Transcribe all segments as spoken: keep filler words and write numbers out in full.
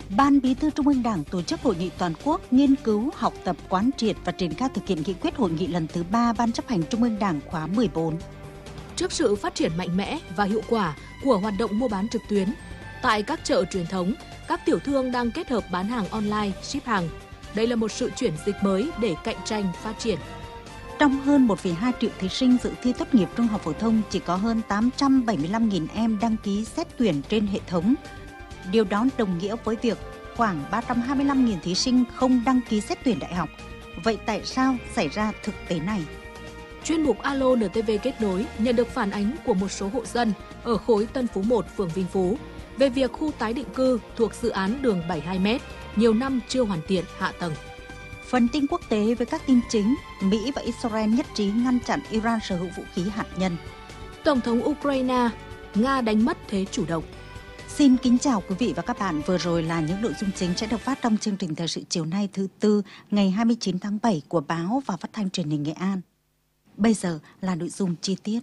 Ban Bí thư Trung ương Đảng tổ chức hội nghị toàn quốc nghiên cứu, học tập, quán triệt và triển khai thực hiện nghị quyết hội nghị lần thứ ba Ban chấp hành Trung ương Đảng khóa mười bốn. Trước sự phát triển mạnh mẽ và hiệu quả của hoạt động mua bán trực tuyến, tại các chợ truyền thống, các tiểu thương đang kết hợp bán hàng online, ship hàng. Đây là một sự chuyển dịch mới để cạnh tranh phát triển. Trong hơn một phẩy hai triệu thí sinh dự thi tốt nghiệp trung học phổ thông, chỉ có hơn tám trăm bảy mươi lăm nghìn em đăng ký xét tuyển trên hệ thống. Điều đó đồng nghĩa với việc khoảng ba trăm hai mươi lăm nghìn thí sinh không đăng ký xét tuyển đại học. Vậy tại sao xảy ra thực tế này? Chuyên mục Alo en tê vê kết nối nhận được phản ánh của một số hộ dân ở khối Tân Phú một, phường Vinh Phú về việc khu tái định cư thuộc dự án đường bảy mươi hai mét nhiều năm chưa hoàn thiện hạ tầng. Phần tin quốc tế với các tin chính, Mỹ và Israel nhất trí ngăn chặn Iran sở hữu vũ khí hạt nhân. Tổng thống Ukraine, Nga đánh mất thế chủ động. Xin kính chào quý vị và các bạn. Vừa rồi là những nội dung chính sẽ được phát trong chương trình thời sự chiều nay thứ Tư, ngày hai mươi chín tháng bảy của báo và phát thanh truyền hình Nghệ An. Bây giờ là nội dung chi tiết.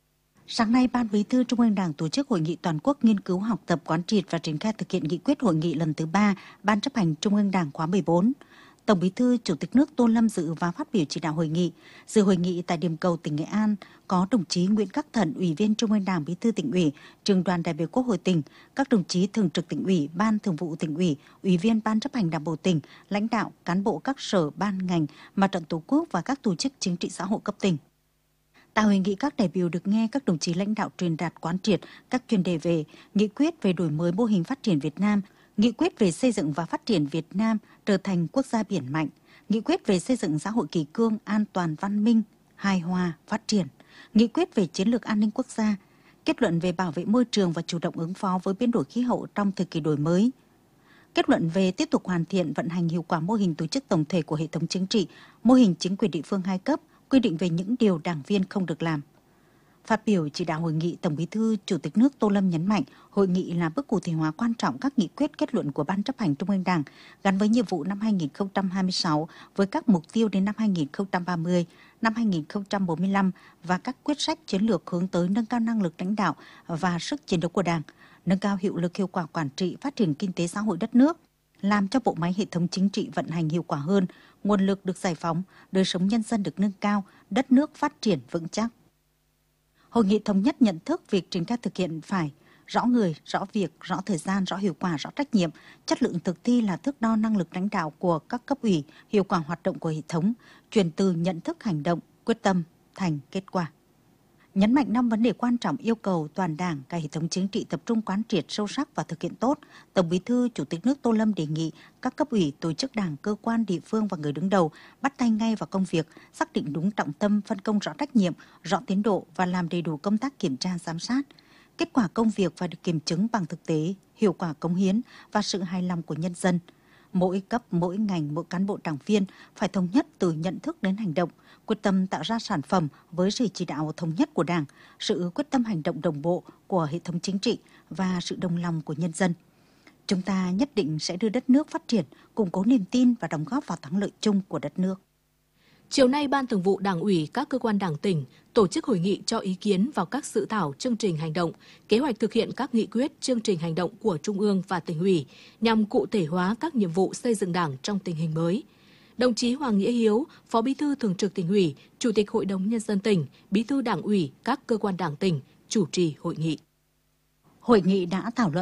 Sáng nay, Ban Bí thư Trung ương Đảng tổ chức hội nghị toàn quốc nghiên cứu, học tập, quán triệt và triển khai thực hiện nghị quyết hội nghị lần thứ ba Ban chấp hành Trung ương Đảng khóa mười bốn. Tổng Bí thư Chủ tịch nước Tô Lâm dự và phát biểu chỉ đạo hội nghị. Dự hội nghị tại điểm cầu tỉnh Nghệ An có đồng chí Nguyễn Khắc Thận, Ủy viên Trung ương Đảng, Bí thư Tỉnh ủy, Trưởng đoàn đại biểu Quốc hội tỉnh, các đồng chí Thường trực Tỉnh ủy, Ban Thường vụ Tỉnh ủy, Ủy viên Ban chấp hành Đảng bộ tỉnh, lãnh đạo, cán bộ các sở, ban ngành, Mặt trận Tổ quốc và các tổ chức chính trị xã hội cấp tỉnh. Tại hội nghị, các đại biểu được nghe các đồng chí lãnh đạo truyền đạt quán triệt các chuyên đề về nghị quyết về đổi mới mô hình phát triển Việt Nam, nghị quyết về xây dựng và phát triển Việt Nam trở thành quốc gia biển mạnh, nghị quyết về xây dựng xã hội kỷ cương, an toàn, văn minh, hài hòa, phát triển, nghị quyết về chiến lược an ninh quốc gia, kết luận về bảo vệ môi trường và chủ động ứng phó với biến đổi khí hậu trong thời kỳ đổi mới, kết luận về tiếp tục hoàn thiện vận hành hiệu quả mô hình tổ chức tổng thể của hệ thống chính trị, mô hình chính quyền địa phương hai cấp, quy định về những điều đảng viên không được làm. Phát biểu chỉ đạo hội nghị, Tổng Bí thư Chủ tịch nước Tô Lâm nhấn mạnh, hội nghị là bước cụ thể hóa quan trọng các nghị quyết kết luận của Ban chấp hành Trung ương Đảng gắn với nhiệm vụ năm hai nghìn không trăm hai mươi sáu với các mục tiêu đến năm hai nghìn không trăm ba mươi, năm hai nghìn không trăm bốn mươi lăm và các quyết sách chiến lược hướng tới nâng cao năng lực lãnh đạo và sức chiến đấu của Đảng, nâng cao hiệu lực hiệu quả quản trị, phát triển kinh tế xã hội đất nước, làm cho bộ máy hệ thống chính trị vận hành hiệu quả hơn, nguồn lực được giải phóng, đời sống nhân dân được nâng cao, đất nước phát triển vững chắc. Hội nghị thống nhất nhận thức việc triển khai thực hiện phải rõ người, rõ việc, rõ thời gian, rõ hiệu quả, rõ trách nhiệm, chất lượng thực thi là thước đo năng lực lãnh đạo của các cấp ủy, hiệu quả hoạt động của hệ thống, chuyển từ nhận thức hành động, quyết tâm thành kết quả. Nhấn mạnh năm vấn đề quan trọng yêu cầu toàn Đảng, cả hệ thống chính trị tập trung quán triệt sâu sắc và thực hiện tốt, Tổng Bí thư Chủ tịch nước Tô Lâm đề nghị các cấp ủy, tổ chức Đảng, cơ quan, địa phương và người đứng đầu bắt tay ngay vào công việc, xác định đúng trọng tâm, phân công rõ trách nhiệm, rõ tiến độ và làm đầy đủ công tác kiểm tra giám sát. Kết quả công việc phải được kiểm chứng bằng thực tế, hiệu quả cống hiến và sự hài lòng của nhân dân. Mỗi cấp, mỗi ngành, mỗi cán bộ đảng viên phải thống nhất từ nhận thức đến hành động, quyết tâm tạo ra sản phẩm với sự chỉ đạo thống nhất của Đảng, sự quyết tâm hành động đồng bộ của hệ thống chính trị và sự đồng lòng của nhân dân. Chúng ta nhất định sẽ đưa đất nước phát triển, củng cố niềm tin và đóng góp vào thắng lợi chung của đất nước. Chiều nay, Ban Thường vụ Đảng ủy các cơ quan Đảng tỉnh tổ chức hội nghị cho ý kiến vào các dự thảo chương trình hành động, kế hoạch thực hiện các nghị quyết, chương trình hành động của Trung ương và tỉnh ủy nhằm cụ thể hóa các nhiệm vụ xây dựng Đảng trong tình hình mới. Đồng chí Hoàng Nghĩa Hiếu, Phó Bí thư Thường trực Tỉnh ủy, Chủ tịch Hội đồng Nhân dân tỉnh, Bí thư Đảng ủy các cơ quan Đảng tỉnh chủ trì hội nghị. Hội nghị đã thảo luận